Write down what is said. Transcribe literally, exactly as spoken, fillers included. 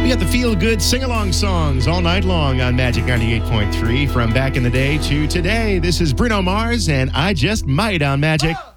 We got the feel-good sing-along songs all night long on Magic ninety-eight point three. From back in the day to today, this is Bruno Mars and I Just Might on Magic.